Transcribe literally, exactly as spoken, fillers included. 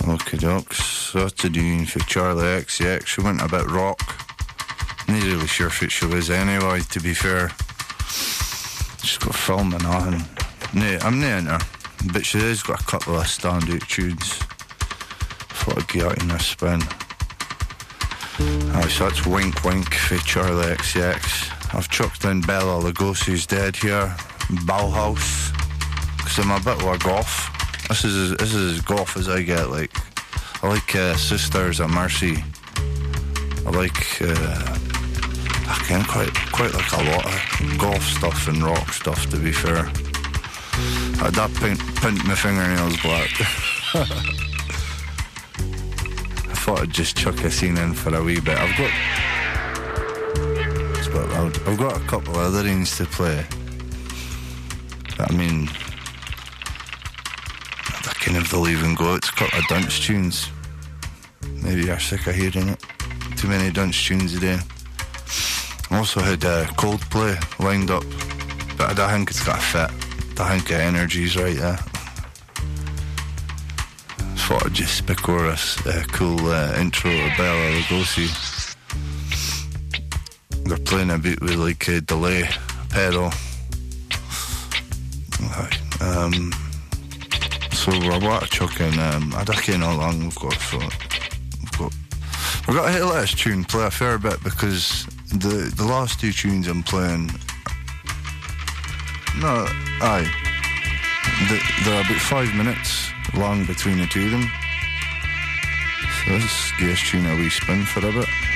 Okie dokes. What a doing for Charlie X C X. She went a bit rock. Not really sure what she was anyway, to be fair. She's got film and all. No, I'm not in her. But she has got a couple of standout tunes. Thought I'd get out in her spin. Aye, so that's Wink Wink for Charlie X C X. I've chucked in Bella Lugosi's Dead here. Bauhaus. Because I'm a bit of a goth. This is, this is as goth as I get, like. I like uh, Sisters of Mercy. I like, uh, I can quite, quite like a lot of goth stuff and rock stuff, to be fair. I did paint, paint my fingernails black. I thought I'd just chuck a scene in for a wee bit. I've got, it's a bit loud. I've got a couple of other things to play. I mean, I can never leave and go. It's a couple of dance tunes. Maybe you're sick of hearing it. Too many dance tunes a day. Also had uh, Coldplay lined up, but I don't think it's got a fit. I think the energy's right there. Thought I'd just pick over a uh, cool uh, intro to Bella Lugosi. They're playing a bit with like a delay pedal. Um, so I want to chuck in. Um, I don't know how long we've got. So we've got we've got to let this tune play a fair bit because the the last two tunes I'm playing. No, aye. They're about five minutes long between the two of them. So let's give this tune a wee spin for a bit.